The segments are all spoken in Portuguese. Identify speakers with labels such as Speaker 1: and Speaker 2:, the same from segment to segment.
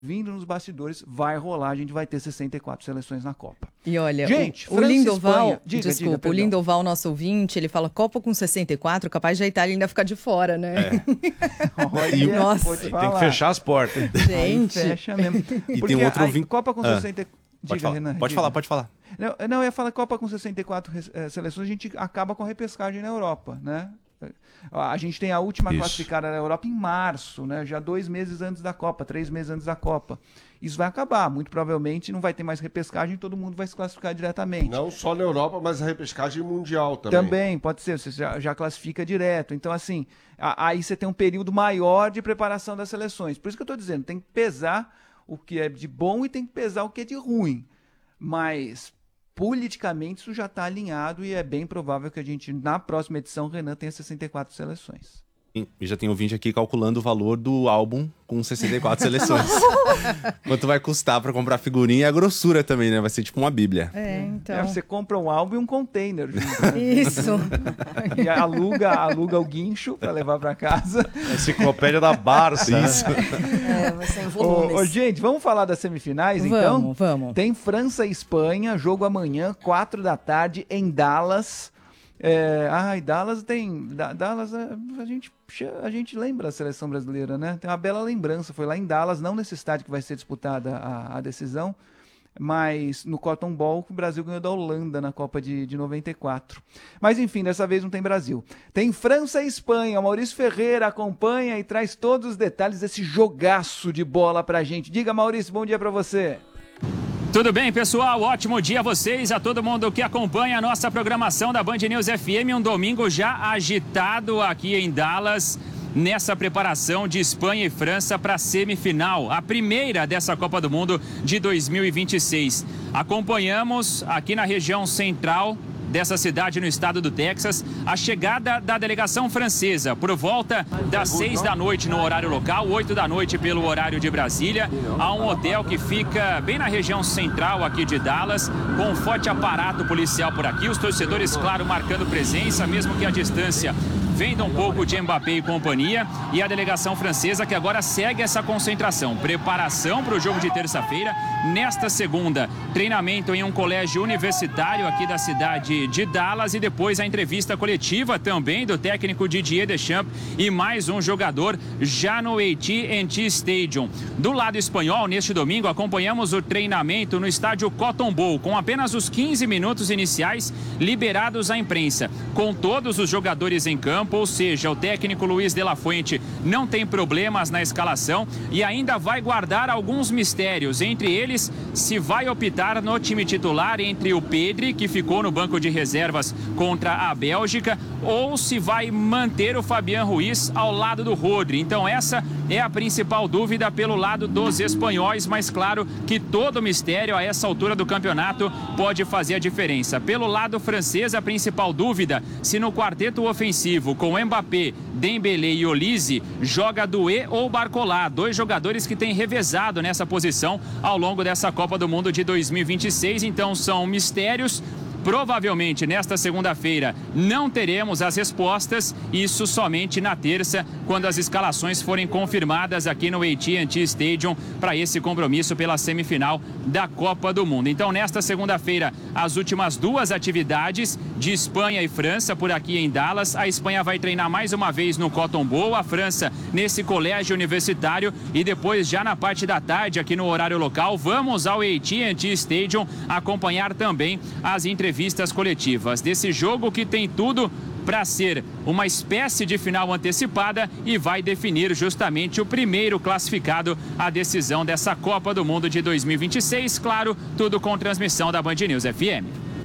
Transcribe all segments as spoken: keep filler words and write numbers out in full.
Speaker 1: vindo nos bastidores, vai rolar, a gente vai ter sessenta e quatro seleções na Copa.
Speaker 2: E olha,
Speaker 1: gente,
Speaker 2: o, o Lindoval,
Speaker 1: diga,
Speaker 2: desculpa,
Speaker 1: diga,
Speaker 2: o Lindoval, nosso ouvinte, ele fala Copa com sessenta e quatro, capaz de a Itália ainda ficar de fora, né?
Speaker 3: É.
Speaker 1: Olha,
Speaker 2: nossa,
Speaker 3: tem que fechar as portas.
Speaker 2: Gente.
Speaker 1: Aí fecha mesmo.
Speaker 3: E
Speaker 1: porque
Speaker 3: tem outro
Speaker 1: a
Speaker 3: ouvinte...
Speaker 1: Copa com
Speaker 3: ah.
Speaker 1: sessenta e quatro...
Speaker 3: Pode,
Speaker 1: Diga,
Speaker 3: falar.
Speaker 1: Renan,
Speaker 3: pode
Speaker 1: diga.
Speaker 3: falar, pode falar.
Speaker 1: Não, não, eu ia falar Copa com sessenta e quatro é, seleções, a gente acaba com a repescagem na Europa, né? A gente tem a última
Speaker 3: Isso.
Speaker 1: classificada na Europa em março, né? Já dois meses antes da Copa, três meses antes da Copa. Isso vai acabar, muito provavelmente não vai ter mais repescagem, todo mundo vai se classificar diretamente.
Speaker 4: Não só na Europa, mas a repescagem mundial também.
Speaker 1: Também, pode ser, você já, já classifica direto. Então, assim, a, aí você tem um período maior de preparação das seleções. Por isso que eu estou dizendo, tem que pesar o que é de bom e tem que pesar o que é de ruim. Mas, politicamente, isso já está alinhado e é bem provável que a gente, na próxima edição, Renan tenha sessenta e quatro seleções.
Speaker 3: E já tem ouvinte aqui calculando o valor do álbum com sessenta e quatro seleções. Quanto vai custar para comprar figurinha e a grossura também, né? Vai ser tipo uma bíblia.
Speaker 2: É, então...
Speaker 1: É, você compra um álbum e um container junto, né?
Speaker 2: Isso.
Speaker 1: E aluga, aluga o guincho para levar para casa.
Speaker 4: Enciclopédia da Barça.
Speaker 3: Isso.
Speaker 5: É, vai ser em volumes.
Speaker 1: Ô, ô, gente, vamos falar das semifinais,
Speaker 2: Vamos,
Speaker 1: então?
Speaker 2: vamos.
Speaker 1: Tem França e Espanha, jogo amanhã, quatro da tarde, em Dallas. É, ai, Dallas tem... Da, Dallas, a, a, gente, a gente lembra a seleção brasileira, né? Tem uma bela lembrança. Foi lá em Dallas, não nesse estádio que vai ser disputada a, a decisão, mas no Cotton Bowl, que o Brasil ganhou da Holanda na Copa de, de noventa e quatro. Mas enfim, dessa vez não tem Brasil. Tem França e Espanha. O Maurício Ferreira acompanha e traz todos os detalhes desse jogaço de bola pra gente. Diga, Maurício, bom dia pra você.
Speaker 6: Tudo bem, pessoal? Ótimo dia a vocês, a todo mundo que acompanha a nossa programação da Band News F M. Um domingo já agitado aqui em Dallas, nessa preparação de Espanha e França para a semifinal, a primeira dessa Copa do Mundo de dois mil e vinte e seis. Acompanhamos aqui na região central dessa cidade no estado do Texas, a chegada da delegação francesa por volta das seis da noite no horário local, oito da noite pelo horário de Brasília, a um hotel que fica bem na região central aqui de Dallas, com um forte aparato policial por aqui, os torcedores, claro, marcando presença, mesmo que a distância vendo um pouco de Mbappé e companhia, e a delegação francesa que agora segue essa concentração, preparação para o jogo de terça-feira. Nesta segunda, treinamento em um colégio universitário aqui da cidade de Dallas, e depois a entrevista coletiva também do técnico Didier Deschamps e mais um jogador já no A T and T Stadium. Do lado espanhol, neste domingo, acompanhamos o treinamento no estádio Cotton Bowl, com apenas os quinze minutos iniciais liberados à imprensa, com todos os jogadores em campo, ou seja, o técnico Luiz de la Fuente não tem problemas na escalação e ainda vai guardar alguns mistérios, entre eles se vai optar no time titular entre o Pedri, que ficou no banco de reservas contra a Bélgica, ou se vai manter o Fabián Ruiz ao lado do Rodri. Então essa é a principal dúvida pelo lado dos espanhóis, mas claro que todo mistério a essa altura do campeonato pode fazer a diferença. Pelo lado francês, a principal dúvida se no quarteto ofensivo com Mbappé, Dembélé e Olise joga Doué ou Barcola, dois jogadores que têm revezado nessa posição ao longo dessa Copa do Mundo de dois mil e vinte e seis. Então são mistérios. Provavelmente nesta segunda-feira não teremos as respostas, isso somente na terça, quando as escalações forem confirmadas aqui no A T and T Stadium para esse compromisso pela semifinal da Copa do Mundo. Então nesta segunda-feira, as últimas duas atividades de Espanha e França por aqui em Dallas. A Espanha vai treinar mais uma vez no Cotton Bowl, a França nesse colégio universitário, e depois já na parte da tarde aqui no horário local vamos ao A T and T Stadium acompanhar também as entrevistas Entrevistas coletivas desse jogo que tem tudo para ser uma espécie de final antecipada e vai definir justamente o primeiro classificado à decisão dessa Copa do Mundo de dois mil e vinte e seis. Claro, tudo com transmissão da Band News F M.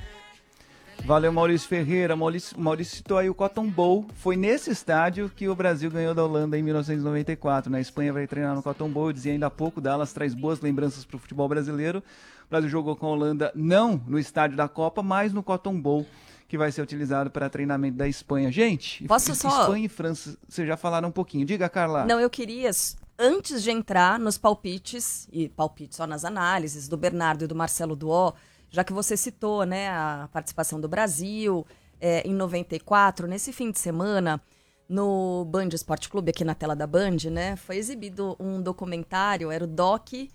Speaker 1: Valeu, Maurício Ferreira. Maurício, Maurício citou aí o Cotton Bowl. Foi nesse estádio que o Brasil ganhou da Holanda em mil novecentos e noventa e quatro. Na Espanha vai treinar no Cotton Bowl. Eu dizia ainda há pouco, Dallas traz boas lembranças para o futebol brasileiro. O Brasil jogou com a Holanda não no estádio da Copa, mas no Cotton Bowl, que vai ser utilizado para treinamento da Espanha. Gente,
Speaker 5: Posso só...
Speaker 1: Espanha e França, vocês já falaram um pouquinho. Diga, Carla.
Speaker 5: Não, eu queria, antes de entrar nos palpites, e palpites só nas análises do Bernardo e do Marcelo Duó, já que você citou, né, a participação do Brasil é, em noventa e quatro, nesse fim de semana, no Band Esporte Clube, aqui na tela da Band, né? Foi exibido um documentário, era o Doc